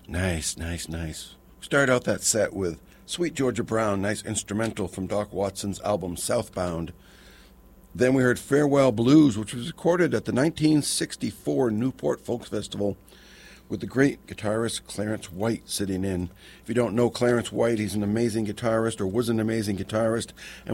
Nice, nice, nice. Started out that set with Sweet Georgia Brown, nice instrumental from Doc Watson's album Southbound. Then we heard Farewell Blues, which was recorded at the 1964 Newport Folk Festival with the great guitarist Clarence White sitting in. If you don't know Clarence White, he's an amazing guitarist, or was an amazing guitarist, and